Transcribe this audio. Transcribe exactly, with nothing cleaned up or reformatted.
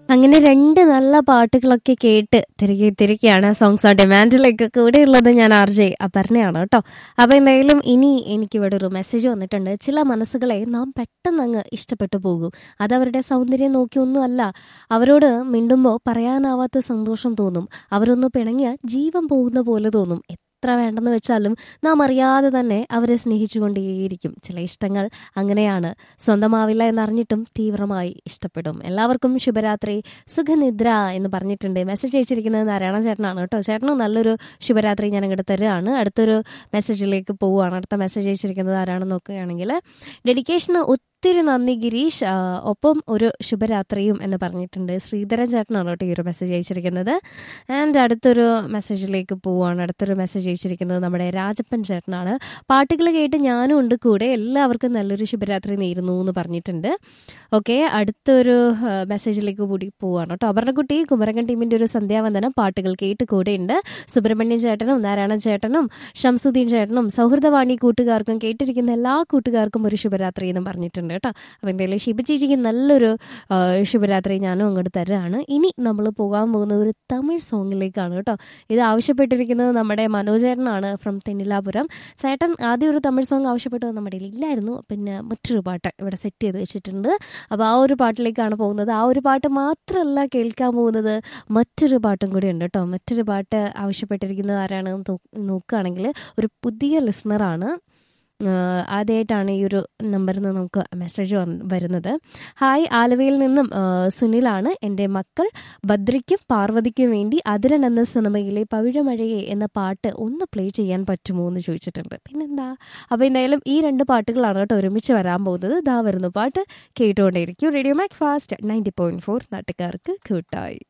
അങ്ങനെ രണ്ട് നല്ല പാട്ടുകളൊക്കെ കേട്ട് തിരികെ തിരികെയാണ് സോങ്സ് ഓൺ ഡിമാൻഡിലേക്ക് കൂടെയുള്ളത്. ഞാൻ ആർ ജെ അപർണയാണ് കേട്ടോ. അപ്പോൾ എന്തായാലും ഇനി എനിക്കിവിടെ ഒരു മെസ്സേജ് വന്നിട്ടുണ്ട്. ചില മനസ്സുകളെ നാം പെട്ടെന്ന് അങ്ങ് ഇഷ്ടപ്പെട്ടു പോകും. അതവരുടെ സൗന്ദര്യം നോക്കിയൊന്നും അല്ല, അവരോട് മിണ്ടുമ്പോൾ പറയാനാവാത്ത സന്തോഷം തോന്നും. അവരൊന്ന് പിണങ്ങിയ ജീവൻ പോകുന്ന പോലെ തോന്നും. എത്ര വേണ്ടെന്ന് വെച്ചാലും നാം അറിയാതെ തന്നെ അവരെ സ്നേഹിച്ചുകൊണ്ടേയിരിക്കും. ചില ഇഷ്ടങ്ങൾ അങ്ങനെയാണ്, സ്വന്തമാവില്ല എന്നറിഞ്ഞിട്ടും തീവ്രമായി ഇഷ്ടപ്പെടും. എല്ലാവർക്കും ശുഭരാത്രി, സുഖനിദ്ര എന്ന് പറഞ്ഞിട്ടുണ്ട്. മെസ്സേജ് അയച്ചിരിക്കുന്നത് നാരായണ ചേട്ടനാണ് കേട്ടോ. ചേട്ടനും നല്ലൊരു ശുഭരാത്രി ഞാൻ ഇങ്ങോട്ട് തരുകയാണ്. അടുത്തൊരു മെസ്സേജിലേക്ക് പോവുകയാണ്. അടുത്ത മെസ്സേജ് അയച്ചിരിക്കുന്നത് ആരാണെന്ന് നോക്കുകയാണെങ്കിൽ, ഡെഡിക്കേഷന് ഒത്തിരി നന്ദി ഗിരീഷ്, ഒപ്പം ഒരു ശുഭരാത്രിയും എന്ന് പറഞ്ഞിട്ടുണ്ട്. ശ്രീധരൻ ചേട്ടനാണ് കേട്ടോ ഈ ഒരു മെസ്സേജ് അയച്ചിരിക്കുന്നത്. ആൻഡ് അടുത്തൊരു മെസ്സേജിലേക്ക് പോവുകയാണ്. അടുത്തൊരു മെസ്സേജ് അയച്ചിരിക്കുന്നത് നമ്മുടെ രാജപ്പൻ ചേട്ടനാണ്. പാട്ടുകൾ കേട്ട് ഞാനും ഉണ്ട് കൂടെ, എല്ലാവർക്കും നല്ലൊരു ശുഭരാത്രി നേരുന്നു എന്ന് പറഞ്ഞിട്ടുണ്ട്. ഓക്കെ, അടുത്തൊരു മെസ്സേജിലേക്ക് കൂടി പോവുകയാണ് കേട്ടോ. അപർണക്കുട്ടി കുമരകൻ ടീമിൻ്റെ ഒരു സന്ധ്യാവന്ദനം പാട്ടുകൾ കേട്ട് കൂടെയുണ്ട്. സുബ്രഹ്മണ്യൻ ചേട്ടനും നാരായണൻ ചേട്ടനും ഷംസുദ്ദീൻ ചേട്ടനും സൗഹൃദവാണി കൂട്ടുകാർക്കും കേട്ടിരിക്കുന്ന എല്ലാ കൂട്ടുകാർക്കും ഒരു ശുഭരാത്രി എന്നും പറഞ്ഞിട്ടുണ്ട് കേട്ടോ. അപ്പോൾ എന്തായാലും ഷിബ ചേച്ചിക്ക് നല്ലൊരു ശുഭരാത്രി ഞാനും അങ്ങോട്ട് തരുകയാണ്. ഇനി നമ്മൾ പോകാൻ പോകുന്ന ഒരു തമിഴ് സോങ്ങിലേക്കാണ് കേട്ടോ. ഇത് ആവശ്യപ്പെട്ടിരിക്കുന്നത് നമ്മുടെ മനോജേട്ടനാണ് ഫ്രം തെന്നിലാപുരം. ചേട്ടൻ ആദ്യം ഒരു തമിഴ് സോങ് ആവശ്യപ്പെട്ടത് നമ്മുടെ ഇല്ലായിരുന്നു, പിന്നെ മറ്റൊരു പാട്ട് ഇവിടെ സെറ്റ് ചെയ്ത് വെച്ചിട്ടുണ്ട്. അപ്പോൾ ആ ഒരു പാട്ടിലേക്കാണ് പോകുന്നത്. ആ ഒരു പാട്ട് മാത്രമല്ല കേൾക്കാൻ പോകുന്നത്, മറ്റൊരു പാട്ടും കൂടി ഉണ്ട് കേട്ടോ. മറ്റൊരു പാട്ട് ആവശ്യപ്പെട്ടിരിക്കുന്നത് ആരാണെന്ന് നോക്കുകയാണെങ്കിൽ ഒരു പുതിയ ലിസണറാണ്. ആദ്യമായിട്ടാണ് ഈ ഒരു നമ്പറിൽ നിന്ന് നമുക്ക് മെസ്സേജ് വരുന്നത്. ഹായ്, ആലുവയിൽ നിന്നും സുനിലാണ്. എൻ്റെ മക്കൾ ഭദ്രയ്ക്കും പാർവതിക്കും വേണ്ടി അതിരൻ എന്ന സിനിമയിലെ പവിഴമഴയെ എന്ന പാട്ട് ഒന്ന് പ്ലേ ചെയ്യാൻ പറ്റുമോ എന്ന് ചോദിച്ചിട്ടുണ്ട്. പിന്നെന്താ. അപ്പോൾ എന്തായാലും ഈ രണ്ട് പാട്ടുകളാണ് കേട്ടോ ഒരുമിച്ച് വരാൻ പോകുന്നത്. ഇതാ വരുന്നു പാട്ട്, കേട്ടുകൊണ്ടേയിരിക്കും. Radio Mac fast ninety point four നാട്ടുകാർക്ക് കൂട്ടായി.